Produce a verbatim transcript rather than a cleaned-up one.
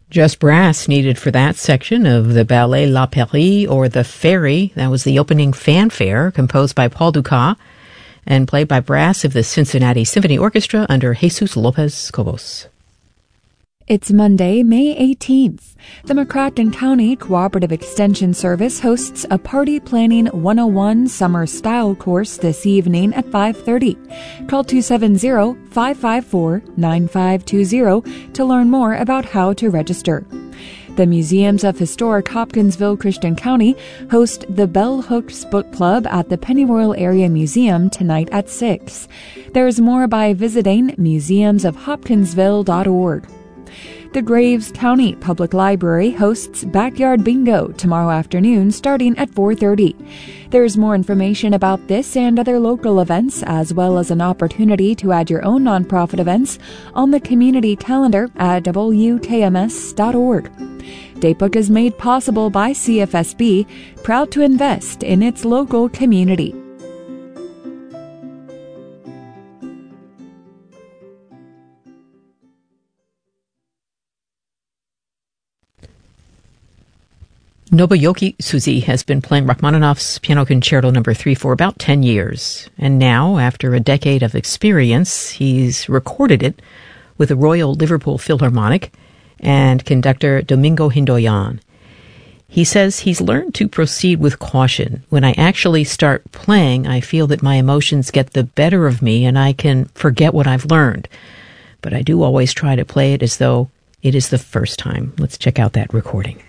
Just brass needed for that section of the ballet La Pairie, or The Fairy. That was the opening fanfare, composed by Paul Dukas and played by brass of the Cincinnati Symphony Orchestra under Jesus Lopez Cobos. It's Monday, May eighteenth. The McCracken County Cooperative Extension Service hosts a Party Planning one oh one Summer Style course this evening at five thirty. Call two seven zero, five five four, nine five two zero to learn more about how to register. The Museums of Historic Hopkinsville Christian County host the Bell Hooks Book Club at the Pennyroyal Area Museum tonight at six. There's more by visiting museums of hopkinsville dot org. The Graves County Public Library hosts Backyard Bingo tomorrow afternoon starting at four thirty. There's more information about this and other local events, as well as an opportunity to add your own nonprofit events, on the community calendar at W K M S dot org. Datebook is made possible by C F S B, proud to invest in its local community. Nobuyuki Suzuki has been playing Rachmaninoff's Piano Concerto number three for about ten years. And now, after a decade of experience, he's recorded it with the Royal Liverpool Philharmonic and conductor Domingo Hindoyan. He says he's learned to proceed with caution. When I actually start playing, I feel that my emotions get the better of me and I can forget what I've learned. But I do always try to play it as though it is the first time. Let's check out that recording.